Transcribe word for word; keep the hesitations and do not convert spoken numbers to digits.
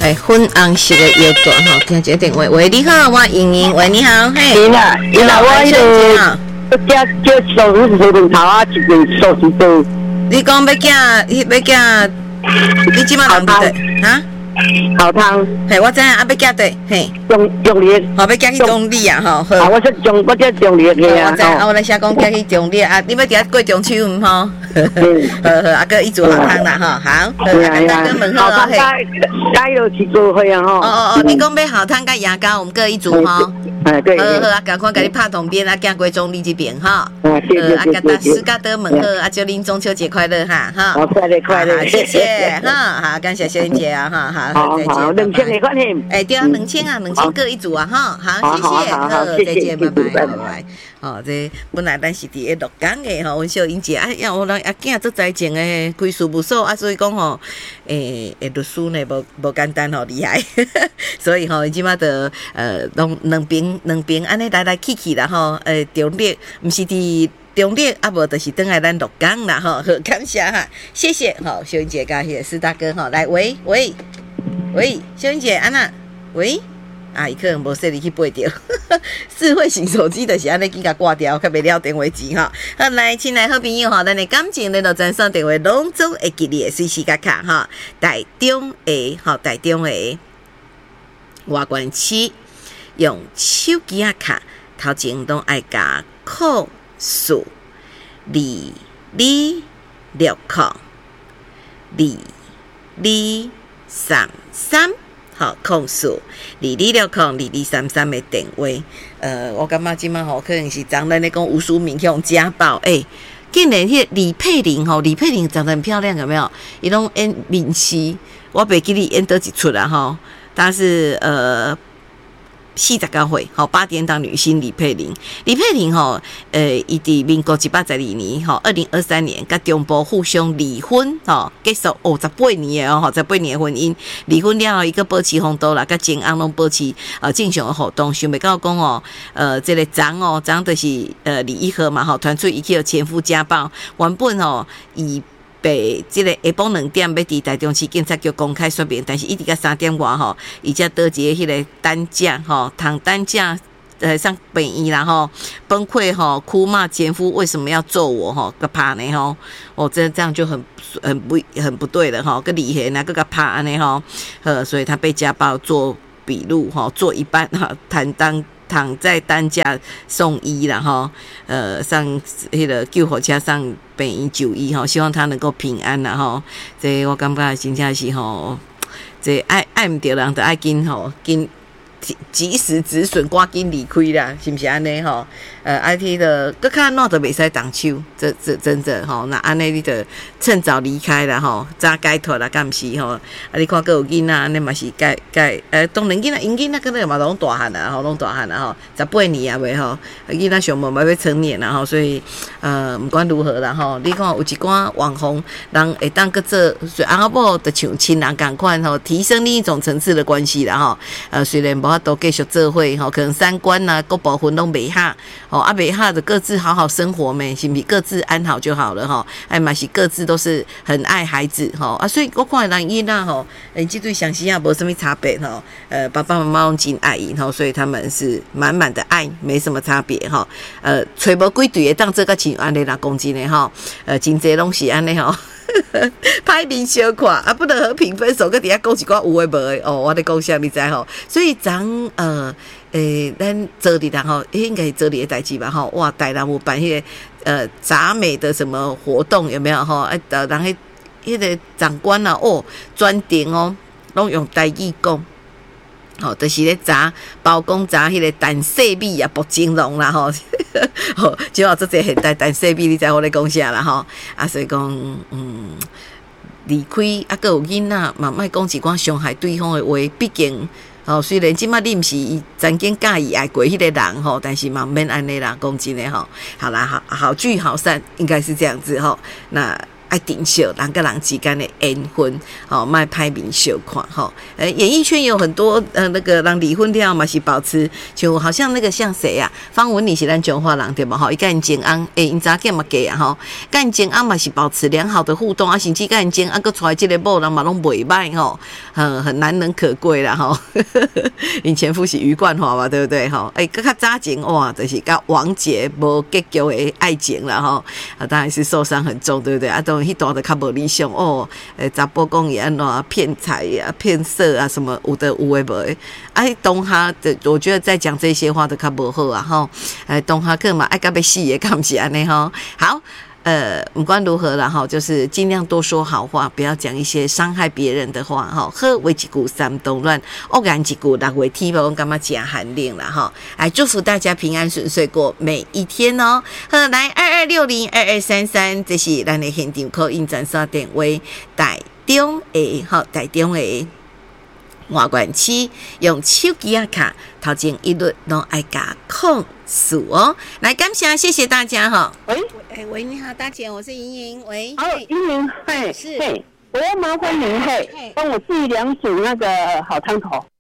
哎，粉红色的腰带吼，听一个电话，喂，你好，我莹莹，喂，你好，嘿， 莹啊，莹啊，我迄个，我叫叫手术手术头啊，一个手术刀。 你讲要寄，要寄，你即马人伫对？啊？ 好汤， 嘿，我知影，啊，要寄对，嘿， 中中立， 好，要寄去中立啊，吼，好， 啊，我说中，我叫中立的啊， 我知，啊，我来写讲寄去中立啊，你要伫遐过中秋毋吼？ 嗯， 好好，啊个一组好汤啦，吼，好，好，啊，大哥问好啊，嘿， 加油去做会啊，吼， 哦哦哦，你讲要好汤甲牙膏，我们各一组吼。 哎，对， 好好啊，赶快给你拍同边啊，行过中立这边哈。 呃， 啊，甲大师甲德问好，啊，祝您中秋节快乐哈，哈。 好，快乐快乐， 谢谢哈，好，感谢小玲姐啊，哈，好，再见， 两千的款项， 哎，对啊，两千啊，两千各一组啊，哈，好，谢谢，好，再见，拜拜，拜拜。哦，这本来咱是伫咧鹿港的吼，阮小英姐啊，要有人阿囝做财前的开事务所啊，所以讲吼，诶、欸，律师呢无无简单吼，厉害，所以吼，即马的呃，两两边两边安尼来来去去啦吼，诶，中立毋是伫中立啊，无就是倒来咱鹿港啦吼，好感谢哈，谢谢吼，小英姐甲迄个四大哥吼，来喂喂喂，小英姐安娜喂。啊，伊可能无说你去背着，智慧型手机就是安尼，去甲挂掉，较袂了电话机吼。好，来，亲爱好朋友吼，咱的感情联络专线电话拢总会记你的随时甲卡吼。台中的吼，台中的外关区用手机啊卡，头前拢爱加扣数二二六扣二二三三。好，控诉二二六控二二三三的电话，呃，我感觉即马吼可能是咱咱咧讲吴淑敏向家暴，诶、欸，竟然迄李佩玲吼，李佩玲长得很漂亮，有没有？伊拢演明星，我袂记你演倒一出啦吼，但是呃。四十九岁，吼八点档女星李佩玲，李佩玲吼，呃，伊伫民国一百十二年，吼二零二三年，甲中部互相离婚，吼结束哦十八年的哦，十八年的婚姻，离婚了后，伊个保持风度啦，甲前翁拢保持呃正常的互动，想袂到讲哦，呃，这个长哦，长就是呃李一和嘛，吼传出伊去前夫家暴，原本哦伊。被即个下晡两点要伫台中市警察局公开说明，但是一直到三点外吼，伊才倒一个迄个担架吼，躺担架呃上病院啦吼，崩溃吼，哭骂前夫为什么要揍我吼，个拍呢吼，哦，这这样就很很不很不对了吼，个厉害那个个拍安尼吼，呃，所以他被家暴做笔录吼，做一半哈，坦当。躺在担架送医啦吼，呃，上迄个救护车上病院就医吼，希望他能够平安啦吼。这我感觉真正是吼，这爱爱唔着人，就爱紧吼，紧及时止损，赶紧离开啦，是不是安尼吼？呃 ，I T 的搁较烂就袂使动手，这这真的吼，那安尼你就趁早离开啦吼，早解脱啦，敢毋是吼？啊，你看各有囡仔，安尼嘛是解解，呃，当然囡仔，因囡仔可能嘛拢大汉啦，吼，拢大汉啦吼，十八年啊袂吼，囡仔上无嘛要成年啦吼，所以呃，毋管如何啦吼，你看有一寡网红人会当搁做，所以阿某就像亲人共款吼，提升另一种层次的关系啦吼，呃，虽然无法度继续做伙吼，可能三观啊各部分拢袂合。哦，啊，袂合就各自好好生活咩，是不是？各自安好就好了哈。哎嘛是各自都是很爱孩子哈啊，所以我看人囡仔吼，诶，这对相亲啊无什么差别哈。呃，爸爸妈妈拢真爱伊吼，所以他们是满满的爱，没什么差别哈。呃，找无几对会当做甲像安尼啦，讲真诶吼，呃，真济拢是安尼吼。歹面相看啊，不能和平分手，搁底下讲一寡有诶无诶哦，我咧讲啥你知吼？所以咱呃诶，咱做的人吼，应该是做你的代志吧吼。哇，台南有办迄、那个呃杂美的什么活动有没有吼？啊，人迄迄个长官啊，哦，专程哦，拢用台语讲。吼，就是咧炸包公炸迄个蛋细米啊，薄蒸笼啦吼，吼，就好做这现代蛋细米，你知我咧讲啥啦吼？啊，所以讲，嗯，离开啊，个有囡仔嘛，莫讲一寡伤害对方的话，毕竟。哦，虽然即马你毋是曾经介意爱过迄个人吼，但是嘛免安尼啦，讲真诶吼。好啦，好好聚好散，应该是这样子吼。那爱珍惜人跟人之间的缘分，吼，莫歹面相看吼。呃，演艺圈有很多呃那个人离婚了嘛是保持，就好像那个像谁啊，方文丽是咱中华人对嘛吼，伊甲因前翁诶，因查囝嘛嫁啊吼，甲因前翁嘛是保持良好的互动啊，甚至甲因前翁佫带即个某人嘛拢袂歹吼，很很难能可贵啦吼。因前夫是余冠华嘛，对不对吼？诶，佫较早前哇，就是甲王杰无结局的爱情啦吼，啊，当然是受伤很重，对不对？啊，当然迄段就较无理想哦，诶，查甫讲伊安怎骗财啊、骗色啊，什么有的有诶无诶，啊，当下的我觉得在讲这些话都较无好啊吼，诶，当下个嘛爱甲要死诶，敢毋是安尼吼？好。呃，不管如何啦哈，就是尽量多说好话，不要讲一些伤害别人的话哈。好为一句三冬乱，恶言一句六月天无，感觉真寒冷啦哈。来祝福大家平安顺遂过每一天哦。好，来二二六零二二三三，这是咱的现场call in专线电话，台中的哈，台中的。外县市用手机啊卡，头前一律拢爱加控诉哦。来，感谢谢谢大家哈。 喂， 哎喂，你好，大姐，我是莹莹。喂， 好，莹莹，嘿， 是， 嘿，我要麻烦您嘿，帮我寄两组那个好汤头。